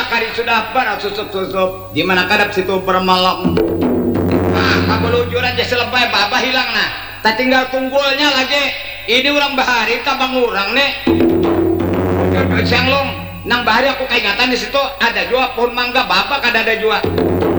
kali sudah para susup-susup di mana kadap situ bermalam. Kabelujuran aja selebay babah hilang nah. Tak tinggal tunggulnya lagi. Ini orang bahari tabang orang nih. Siang long nang bahari aku keingatan di situ ada juga pohon mangga babak ada juga.